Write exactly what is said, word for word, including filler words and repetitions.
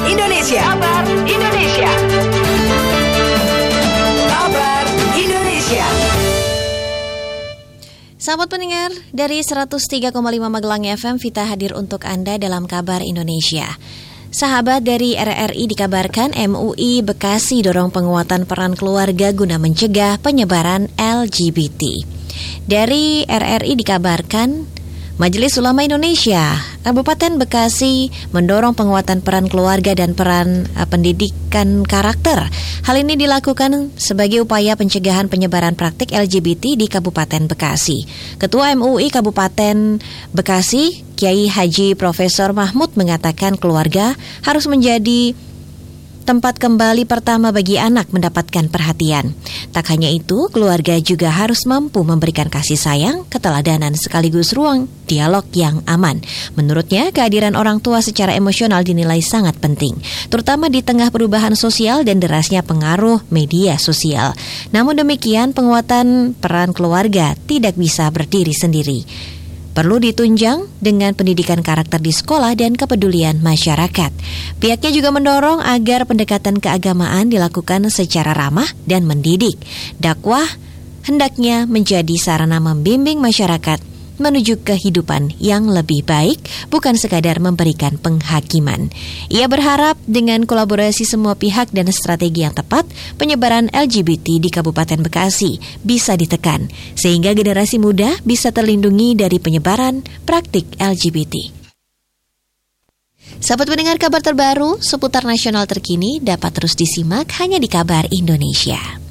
Indonesia. Kabar Indonesia. Kabar Indonesia. Sahabat pendengar, dari seratus tiga koma lima Magelang F M, Vita hadir untuk Anda dalam Kabar Indonesia. Sahabat, dari R R I dikabarkan M U I Bekasi dorong penguatan peran keluarga guna mencegah penyebaran L G B T. Dari R R I dikabarkan Majelis Ulama Indonesia Kabupaten Bekasi mendorong penguatan peran keluarga dan peran uh, pendidikan karakter. Hal ini dilakukan sebagai upaya pencegahan penyebaran praktik L G B T di Kabupaten Bekasi. Ketua M U I Kabupaten Bekasi, Kiai Haji Profesor Mahmud mengatakan keluarga harus menjadi tempat kembali pertama bagi anak mendapatkan perhatian. Tak hanya itu, keluarga juga harus mampu memberikan kasih sayang, keteladanan sekaligus ruang dialog yang aman. Menurutnya, kehadiran orang tua secara emosional dinilai sangat penting, terutama di tengah perubahan sosial dan derasnya pengaruh media sosial. Namun demikian, penguatan peran keluarga tidak bisa berdiri sendiri. Perlu ditunjang dengan pendidikan karakter di sekolah dan kepedulian masyarakat. Pihaknya juga mendorong agar pendekatan keagamaan dilakukan secara ramah dan mendidik. Dakwah hendaknya menjadi sarana membimbing masyarakat menuju kehidupan yang lebih baik, bukan sekadar memberikan penghakiman. Ia berharap dengan kolaborasi semua pihak dan strategi yang tepat, penyebaran L G B T di Kabupaten Bekasi bisa ditekan, sehingga generasi muda bisa terlindungi dari penyebaran praktik L G B T. Sahabat mendengar, kabar terbaru seputar nasional terkini dapat terus disimak hanya di Kabar Indonesia.